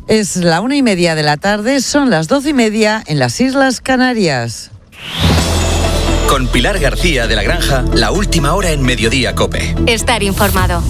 Es la 1:30 de la tarde, son las 12:30 en las Islas Canarias. Con Pilar García de la Granja, la última hora en Mediodía COPE. Estar informado.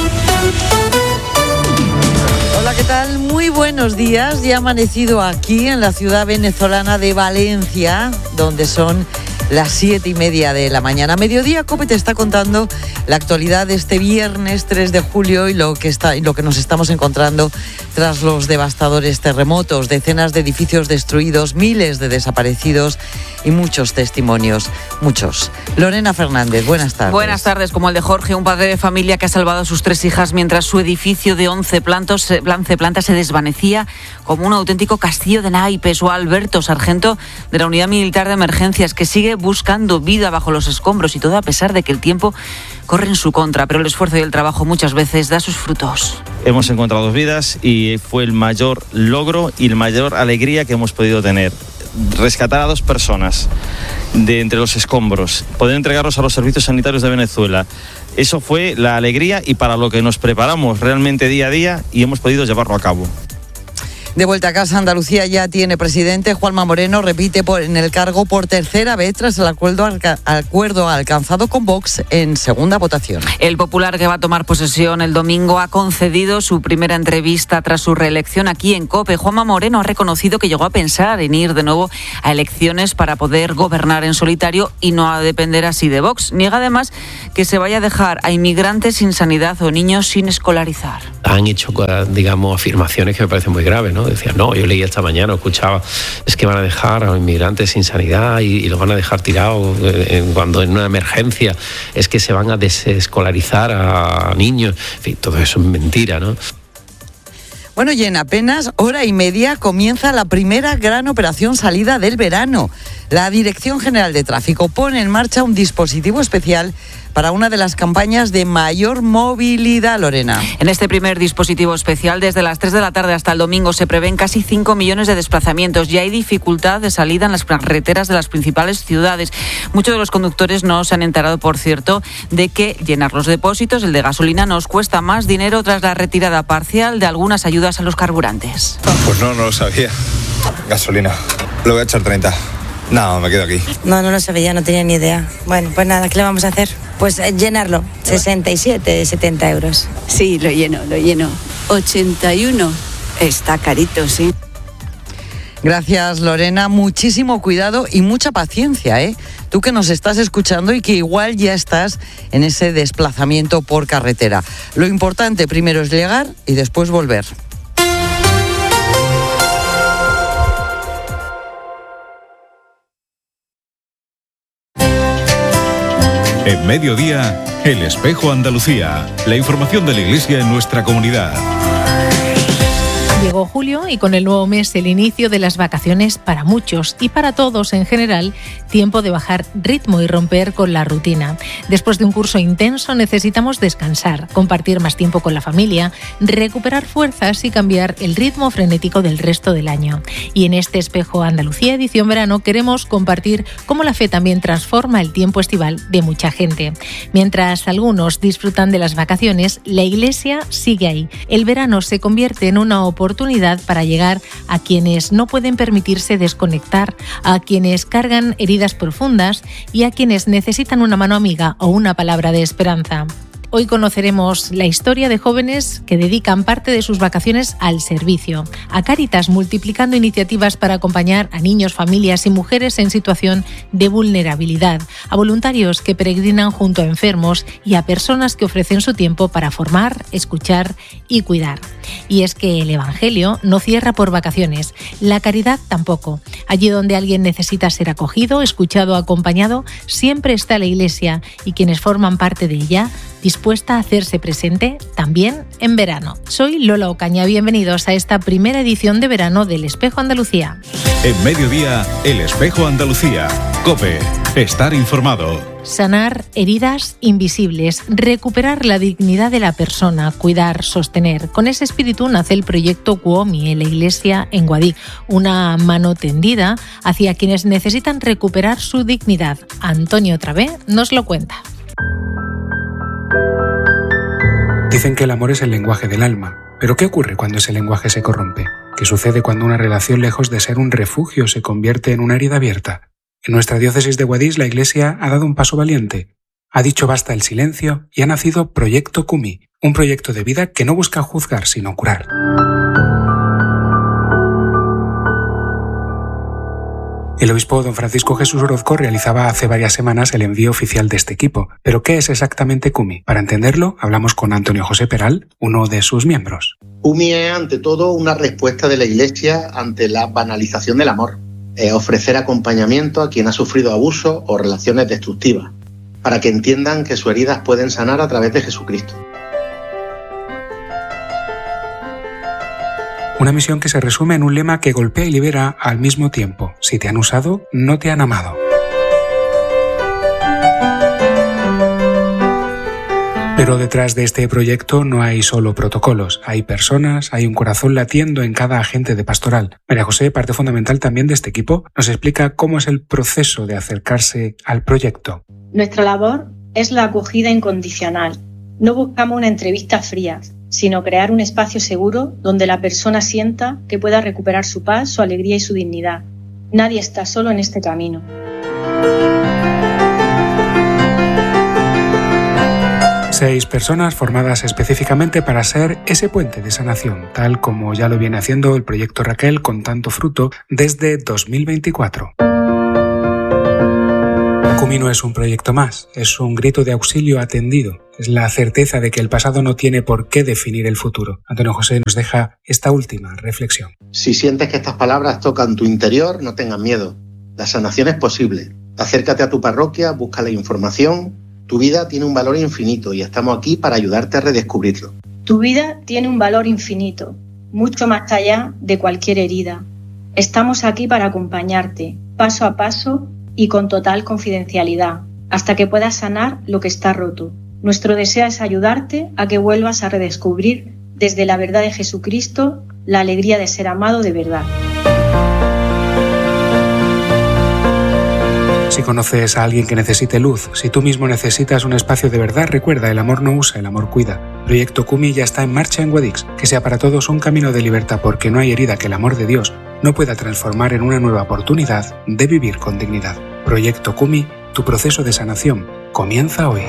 Hola, ¿qué tal? Muy buenos días. Ya ha amanecido aquí en la ciudad venezolana de Valencia, donde son las 7:30 de la mañana. Mediodía COPE te está contando la actualidad de este viernes 3 de julio y lo que nos estamos encontrando tras los devastadores terremotos, decenas de edificios destruidos, miles de desaparecidos y muchos testimonios, muchos. Lorena Fernández, buenas tardes. Buenas tardes, como el de Jorge, un padre de familia que ha salvado a sus 3 hijas mientras su edificio de 11 plantas se desvanecía como un auténtico castillo de naipes, o Alberto, sargento de la Unidad Militar de Emergencias, que sigue buscando vida bajo los escombros, y todo a pesar de que el tiempo corre en su contra, pero el esfuerzo y el trabajo muchas veces da sus frutos. Hemos encontrado vidas y fue el mayor logro y la mayor alegría que hemos podido tener. Rescatar a 2 personas de entre los escombros, poder entregarlos a los servicios sanitarios de Venezuela. Eso fue la alegría y para lo que nos preparamos realmente día a día y hemos podido llevarlo a cabo. De vuelta a casa, Andalucía ya tiene presidente. Juanma Moreno repite en el cargo por tercera vez tras el acuerdo alcanzado con Vox en segunda votación. El popular, que va a tomar posesión el domingo, ha concedido su primera entrevista tras su reelección aquí en COPE. Juanma Moreno ha reconocido que llegó a pensar en ir de nuevo a elecciones para poder gobernar en solitario y no a depender así de Vox. Niega además que se vaya a dejar a inmigrantes sin sanidad o niños sin escolarizar. Han hecho, digamos, afirmaciones que me parecen muy graves, ¿no? Decían, no, yo leí esta mañana, escuchaba, es que van a dejar a los inmigrantes sin sanidad y los van a dejar tirados cuando en una emergencia, es que se van a desescolarizar a niños. En fin, todo eso es mentira, ¿no? Bueno, y en apenas hora y media comienza la primera gran operación salida del verano. La Dirección General de Tráfico pone en marcha un dispositivo especial para una de las campañas de mayor movilidad, Lorena. En este primer dispositivo especial, desde las 3 de la tarde hasta el domingo, se prevén casi 5 millones de desplazamientos. Ya hay dificultad de salida en las carreteras de las principales ciudades. Muchos de los conductores no se han enterado, por cierto, de que llenar los depósitos, el de gasolina, nos cuesta más dinero tras la retirada parcial de algunas ayudas a los carburantes. Pues no lo sabía. Gasolina. Le voy a echar 30. No, me quedo aquí. No lo sabía, no tenía ni idea. Bueno, pues nada, ¿qué le vamos a hacer? Pues llenarlo, 67, 70 euros. Sí, lo lleno. 81, está carito, sí. Gracias, Lorena. Muchísimo cuidado y mucha paciencia, ¿eh? Tú que nos estás escuchando y que igual ya estás en ese desplazamiento por carretera. Lo importante primero es llegar y después volver. En Mediodía, El Espejo Andalucía. La información de la Iglesia en nuestra comunidad. Llegó julio y con el nuevo mes el inicio de las vacaciones para muchos y para todos en general, tiempo de bajar ritmo y romper con la rutina. Después de un curso intenso necesitamos descansar, compartir más tiempo con la familia, recuperar fuerzas y cambiar el ritmo frenético del resto del año. Y en este Espejo Andalucía edición verano queremos compartir cómo la fe también transforma el tiempo estival de mucha gente. Mientras algunos disfrutan de las vacaciones, la Iglesia sigue ahí. El verano se convierte en una oportunidad para llegar a quienes no pueden permitirse desconectar, a quienes cargan heridas profundas y a quienes necesitan una mano amiga o una palabra de esperanza. Hoy conoceremos la historia de jóvenes que dedican parte de sus vacaciones al servicio, a Cáritas multiplicando iniciativas para acompañar a niños, familias y mujeres en situación de vulnerabilidad, a voluntarios que peregrinan junto a enfermos y a personas que ofrecen su tiempo para formar, escuchar y cuidar. Y es que el Evangelio no cierra por vacaciones, la caridad tampoco. Allí donde alguien necesita ser acogido, escuchado, acompañado, siempre está la Iglesia y quienes forman parte de ella, dispuesta a hacerse presente también en verano. Soy Lola Ocaña, bienvenidos a esta primera edición de verano del Espejo Andalucía. En Mediodía, El Espejo Andalucía. COPE. Estar informado. Sanar heridas invisibles, recuperar la dignidad de la persona, cuidar, sostener. Con ese espíritu nace el proyecto Cuomi en la Iglesia en Guadix, una mano tendida hacia quienes necesitan recuperar su dignidad. Antonio Travé nos lo cuenta. Dicen que el amor es el lenguaje del alma, pero ¿qué ocurre cuando ese lenguaje se corrompe? ¿Qué sucede cuando una relación, lejos de ser un refugio, se convierte en una herida abierta? En nuestra diócesis de Guadix, la Iglesia ha dado un paso valiente. Ha dicho basta el silencio y ha nacido Proyecto Kumi, un proyecto de vida que no busca juzgar, sino curar. El obispo don Francisco Jesús Orozco realizaba hace varias semanas el envío oficial de este equipo. ¿Pero qué es exactamente Kumi? Para entenderlo, hablamos con Antonio José Peral, uno de sus miembros. Kumi es, ante todo, una respuesta de la Iglesia ante la banalización del amor. Ofrecer acompañamiento a quien ha sufrido abuso o relaciones destructivas, para que entiendan que sus heridas pueden sanar a través de Jesucristo. Una misión que se resume en un lema que golpea y libera al mismo tiempo. Si te han usado, no te han amado. Pero detrás de este proyecto no hay solo protocolos, hay personas, hay un corazón latiendo en cada agente de pastoral. María José, parte fundamental también de este equipo, nos explica cómo es el proceso de acercarse al proyecto. Nuestra labor es la acogida incondicional. No buscamos una entrevista fría, sino crear un espacio seguro donde la persona sienta que pueda recuperar su paz, su alegría y su dignidad. Nadie está solo en este camino. Seis personas formadas específicamente para ser ese puente de sanación, tal como ya lo viene haciendo el proyecto Raquel con tanto fruto desde 2024. Kumi no es un proyecto más, es un grito de auxilio atendido. Es la certeza de que el pasado no tiene por qué definir el futuro. Antonio José nos deja esta última reflexión. Si sientes que estas palabras tocan tu interior, no tengas miedo. La sanación es posible. Acércate a tu parroquia, busca la información. Tu vida tiene un valor infinito y estamos aquí para ayudarte a redescubrirlo. Tu vida tiene un valor infinito, mucho más allá de cualquier herida. Estamos aquí para acompañarte, paso a paso y con total confidencialidad, hasta que puedas sanar lo que está roto. Nuestro deseo es ayudarte a que vuelvas a redescubrir desde la verdad de Jesucristo la alegría de ser amado de verdad. Si conoces a alguien que necesite luz, si tú mismo necesitas un espacio de verdad, recuerda, el amor no usa, el amor cuida. Proyecto Kumi ya está en marcha en Guadix. Que sea para todos un camino de libertad, porque no hay herida que el amor de Dios no pueda transformar en una nueva oportunidad de vivir con dignidad. Proyecto Kumi, tu proceso de sanación comienza hoy.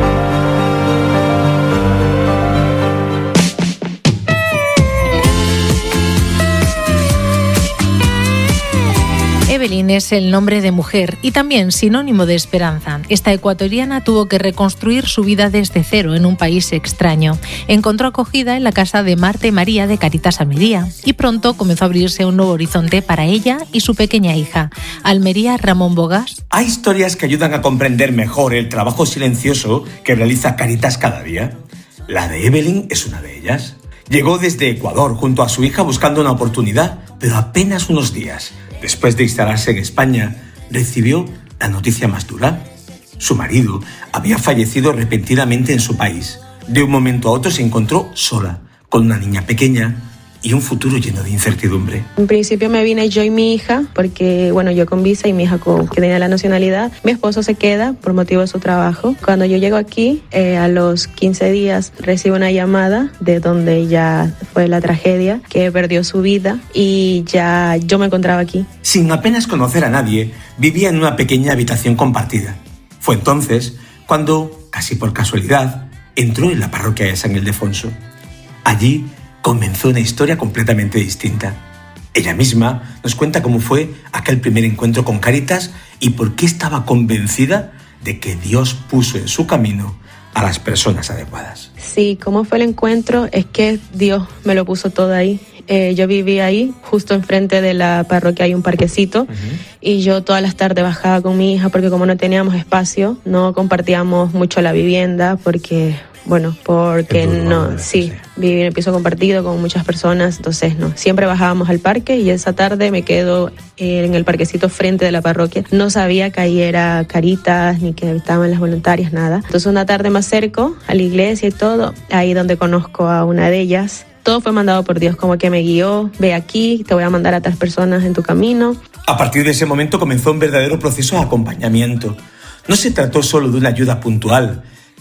Evelyn es el nombre de mujer y también sinónimo de esperanza. Esta ecuatoriana tuvo que reconstruir su vida desde cero en un país extraño. Encontró acogida en la casa de Marta y María de Caritas Almería y pronto comenzó a abrirse un nuevo horizonte para ella y su pequeña hija. Almería, Ramón Bogas. Hay historias que ayudan a comprender mejor el trabajo silencioso que realiza Caritas cada día. La de Evelyn es una de ellas. Llegó desde Ecuador junto a su hija buscando una oportunidad, pero apenas unos días después de instalarse en España, recibió la noticia más dura. Su marido había fallecido repentinamente en su país. De un momento a otro se encontró sola, con una niña pequeña y un futuro lleno de incertidumbre. En principio me vine yo y mi hija, porque yo con visa y mi hija que tenía la nacionalidad. Mi esposo se queda por motivo de su trabajo. Cuando yo llego aquí, a los 15 días recibo una llamada de donde ya fue la tragedia, que perdió su vida y ya yo me encontraba aquí. Sin apenas conocer a nadie, vivía en una pequeña habitación compartida. Fue entonces cuando, casi por casualidad, entró en la parroquia de San Ildefonso. Allí comenzó una historia completamente distinta. Ella misma nos cuenta cómo fue aquel primer encuentro con Cáritas y por qué estaba convencida de que Dios puso en su camino a las personas adecuadas. Sí, cómo fue el encuentro es que Dios me lo puso todo ahí. Yo vivía ahí, justo enfrente de la parroquia hay un parquecito, y yo todas las tardes bajaba con mi hija porque como no teníamos espacio, no compartíamos mucho la vivienda porque vivir en piso compartido con muchas personas, entonces siempre bajábamos al parque y esa tarde me quedo en el parquecito frente de la parroquia. No sabía que ahí era Caritas ni que estaban las voluntarias, nada. Entonces una tarde me acerco a la iglesia y todo, ahí donde conozco a una de ellas. Todo fue mandado por Dios, como que me guió, ve aquí, te voy a mandar a otras personas en tu camino. A partir de ese momento comenzó un verdadero proceso de acompañamiento. No se trató solo de una ayuda puntual.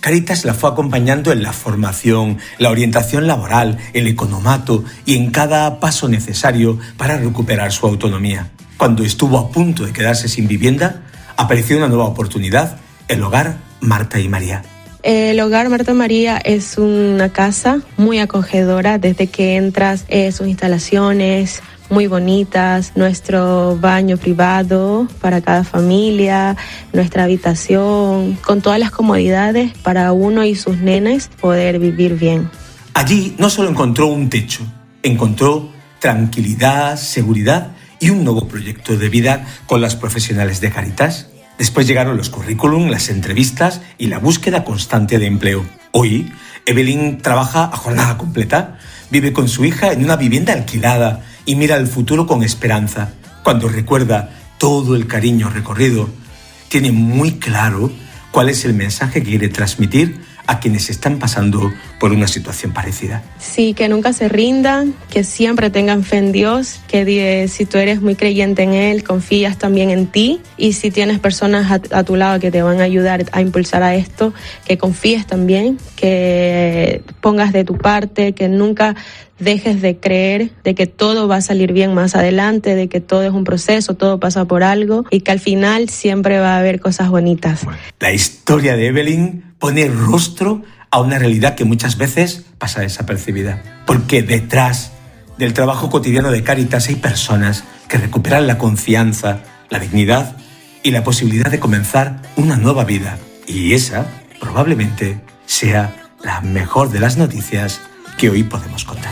Cáritas la fue acompañando en la formación, la orientación laboral, el economato y en cada paso necesario para recuperar su autonomía. Cuando estuvo a punto de quedarse sin vivienda, apareció una nueva oportunidad, el Hogar Marta y María. El Hogar Marta y María es una casa muy acogedora. Desde que entras, sus instalaciones muy bonitas, nuestro baño privado para cada familia, nuestra habitación, con todas las comodidades para uno y sus nenes poder vivir bien. Allí no solo encontró un techo, encontró tranquilidad, seguridad y un nuevo proyecto de vida con las profesionales de Cáritas. Después llegaron los currículum, las entrevistas y la búsqueda constante de empleo. Hoy, Evelyn trabaja a jornada completa, vive con su hija en una vivienda alquilada y mira al futuro con esperanza. Cuando recuerda todo el cariño recorrido, tiene muy claro cuál es el mensaje que quiere transmitir a quienes están pasando por una situación parecida. Sí, que nunca se rindan, que siempre tengan fe en Dios, que si tú eres muy creyente en Él, confías también en ti, y si tienes personas a tu lado que te van a ayudar a impulsar a esto, que confíes también, que pongas de tu parte, que nunca dejes de creer de que todo va a salir bien más adelante, de que todo es un proceso, todo pasa por algo y que al final siempre va a haber cosas bonitas. La historia de Evelyn pone rostro a una realidad que muchas veces pasa desapercibida, porque detrás del trabajo cotidiano de Cáritas hay personas que recuperan la confianza, la dignidad y la posibilidad de comenzar una nueva vida. Y esa probablemente sea la mejor de las noticias que hoy podemos contar.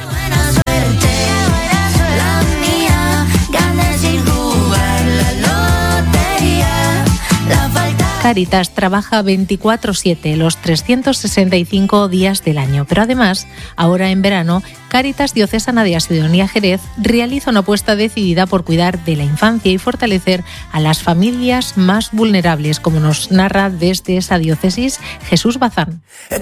Cáritas trabaja 24/7 los 365 días del año, pero además, ahora en verano, Cáritas Diocesana de Asidonia Jerez realiza una apuesta decidida por cuidar de la infancia y fortalecer a las familias más vulnerables, como nos narra desde esa diócesis Jesús Bazán.